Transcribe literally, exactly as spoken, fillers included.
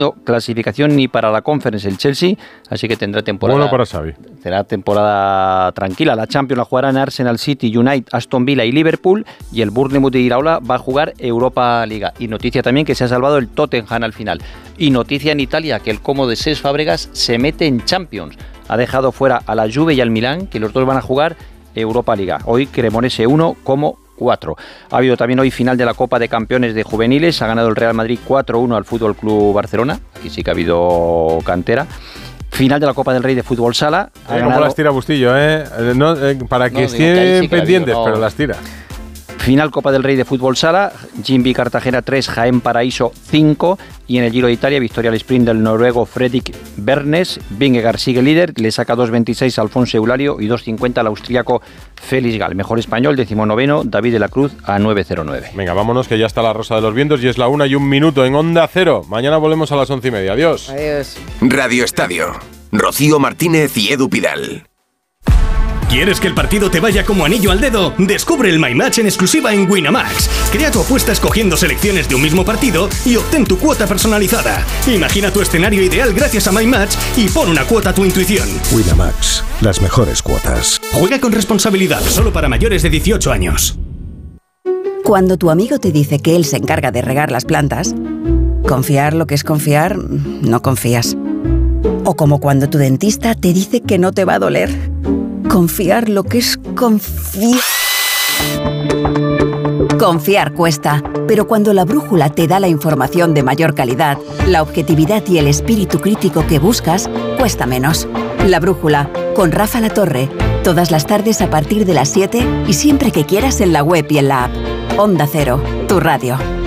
clasificación ni para la Conference el Chelsea, así que tendrá temporada. Bueno para Xavi. Será temporada tranquila. La Champions la jugarán Arsenal, City, United, Aston Villa y Liverpool, y el Bournemouth de Iraola va a jugar Europa Liga. Y noticia también que se ha salvado el Tottenham al final. Y noticia en Italia que el Como de Cesc Fábregas se mete en Champions. Ha dejado fuera a la Juve y al Milán, que los dos van a jugar Europa Liga. Hoy Cremonese uno, Como cuatro. Ha habido también hoy final de la Copa de Campeones de Juveniles. Ha ganado el Real Madrid cuatro uno al Fútbol Club Barcelona. Aquí sí que ha habido cantera. Final de la Copa del Rey de Fútbol Sala. Ha ganado... Como las tira Bustillo, ¿eh? No, eh para que no, estén sí pendientes, habido, no. Pero las tira. Final Copa del Rey de Fútbol Sala, Jimby Cartagena tres, Jaén Paraíso cinco, y en el Giro de Italia, victoria al sprint del noruego Fredrik Bernes. Vingegaard sigue líder, le saca dos veintiséis a Alfonso Eulario y dos cincuenta al austríaco Félix Gal. Mejor español, decimonoveno, David de la Cruz a nueve cero nueve. Venga, vámonos que ya está la Rosa de los Vientos y es la una y un minuto en Onda Cero. Mañana volvemos a las once y media. Adiós. Adiós. Radio Estadio. Rocío Martínez y Edu Pidal. ¿Quieres que el partido te vaya como anillo al dedo? Descubre el My Match en exclusiva en Winamax. Crea tu apuesta escogiendo selecciones de un mismo partido y obtén tu cuota personalizada. Imagina tu escenario ideal gracias a My Match y pon una cuota a tu intuición. Winamax, las mejores cuotas. Juega con responsabilidad, solo para mayores de dieciocho años. Cuando tu amigo te dice que él se encarga de regar las plantas, confiar lo que es confiar, no confías. O como cuando tu dentista te dice que no te va a doler. Confiar lo que es confiar. Confiar cuesta, pero cuando la brújula te da la información de mayor calidad, la objetividad y el espíritu crítico que buscas, cuesta menos. La brújula, con Rafa Latorre, todas las tardes a partir de las siete y siempre que quieras en la web y en la app. Onda Cero, tu radio.